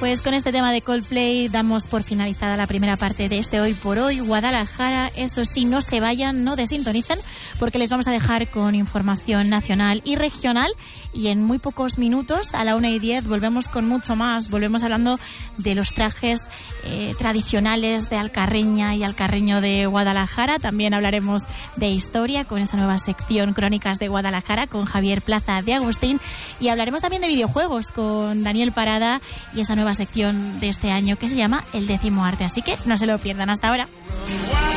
Pues con este tema de Coldplay damos por finalizada la primera parte de este Hoy por Hoy Guadalajara. Eso sí, no se vayan, no desintonicen, porque les vamos a dejar con información nacional y regional. Y en muy pocos minutos, a la 1:10, volvemos con mucho más. Volvemos hablando de los trajes tradicionales de alcarreña y alcarreño de Guadalajara. También hablaremos de historia con esa nueva sección Crónicas de Guadalajara con Javier Plaza de Agustín. Y hablaremos también de videojuegos con Daniel Parada y esa nueva sección de este año que se llama El Décimo Arte. Así que no se lo pierdan. Hasta ahora.